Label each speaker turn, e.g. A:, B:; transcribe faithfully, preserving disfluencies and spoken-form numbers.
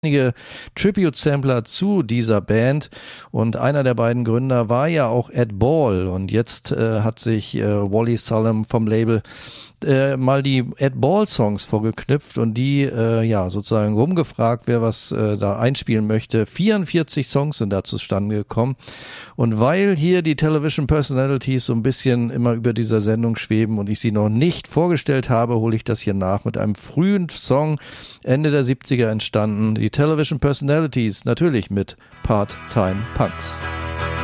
A: einige Tribute-Sampler zu dieser Band und einer der beiden Gründer war ja auch Ed Ball und jetzt äh, hat sich äh, Wally Solomon vom Label äh, mal die Ed Ball Songs vorgeknüpft und die äh, ja sozusagen rumgefragt, wer was äh, da einspielen möchte. vierundvierzig Songs sind da zustande gekommen und weil hier die Television Personalities so ein bisschen immer über dieser Sendung schweben und ich sie noch nicht vorgestellt habe, hole ich das hier nach mit einem frühen Song, Ende der siebziger entstanden. Die Television Personalities, natürlich mit Part-Time Punks.